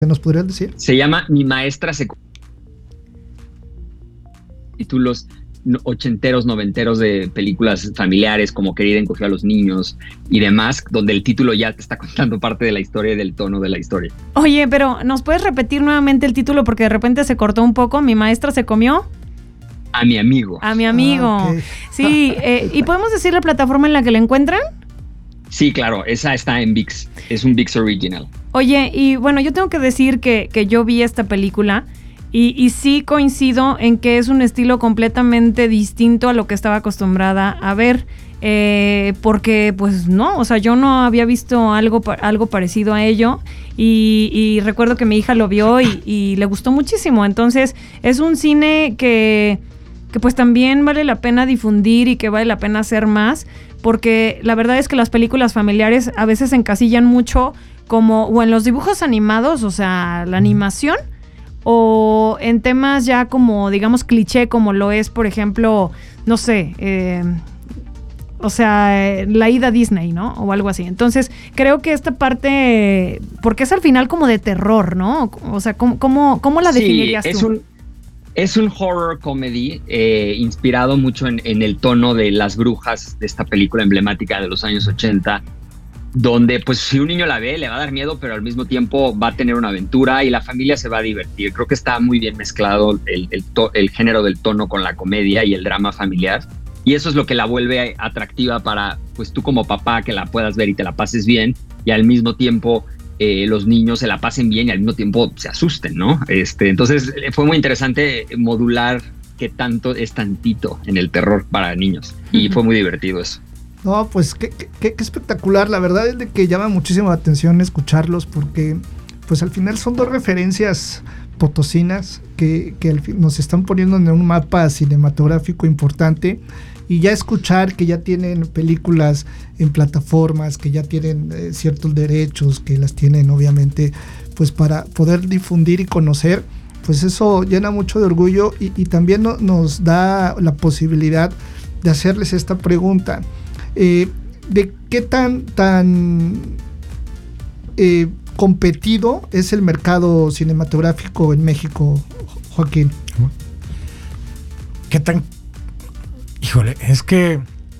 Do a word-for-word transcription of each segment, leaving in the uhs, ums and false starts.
¿Nos podrías decir? Se llama Mi Maestra se... Títulos ochenteros, noventeros de películas familiares como Querida encogió a los niños y demás, donde el título ya te está contando parte de la historia y del tono de la historia. Oye, pero ¿nos puedes repetir nuevamente el título? Porque de repente se cortó un poco. ¿Mi maestra se comió? A mi amigo. A mi amigo. Ah, okay. Sí, eh, ¿y podemos decir la plataforma en la que la encuentran? Sí, claro, esa está en ViX. Es un ViX Original. Oye, y bueno, yo tengo que decir que, que yo vi esta película y, y sí coincido en que es un estilo completamente distinto a lo que estaba acostumbrada a ver. Eh, porque pues no, o sea, yo no había visto algo, algo parecido a ello y, y recuerdo que mi hija lo vio y, y le gustó muchísimo. Entonces es un cine que, que pues también vale la pena difundir y que vale la pena hacer más, porque la verdad es que las películas familiares a veces se encasillan mucho como o en los dibujos animados, o sea, la animación, o en temas ya como digamos cliché, como lo es por ejemplo, no sé, eh, o sea, la ida a Disney, ¿no? O algo así. Entonces, creo que esta parte, porque es al final como de terror, ¿no? O sea, ¿cómo, cómo, cómo la definirías sí, tú? Es un, es un horror comedy eh, inspirado mucho en, en el tono de Las Brujas, de esta película emblemática de los años ochenta, donde pues si un niño la ve le va a dar miedo, pero al mismo tiempo va a tener una aventura y la familia se va a divertir. Creo que está muy bien mezclado el, el, to, el género del tono con la comedia y el drama familiar. Y eso es lo que la vuelve atractiva para, pues tú como papá, que la puedas ver y te la pases bien, y al mismo tiempo eh, los niños se la pasen bien y al mismo tiempo se asusten, ¿no? Este, entonces fue muy interesante modular qué tanto es tantito en el terror para niños. Y uh-huh. fue muy divertido eso. No, pues qué, qué, qué espectacular. La verdad es de que llama muchísimo la atención escucharlos, porque pues al final son dos referencias potosinas que, que nos están poniendo en un mapa cinematográfico importante. Y ya escuchar que ya tienen películas en plataformas, que ya tienen eh, ciertos derechos, que las tienen obviamente pues para poder difundir y conocer, pues eso llena mucho de orgullo y, y también no, nos da la posibilidad de hacerles esta pregunta. Eh, ¿De qué tan, tan eh, competido es el mercado cinematográfico en México, Joaquín? ¿Qué tan Híjole, es que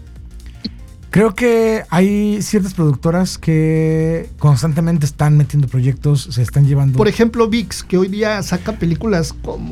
creo que hay ciertas productoras que constantemente están metiendo proyectos, se están llevando... Por ejemplo, ViX, que hoy día saca películas como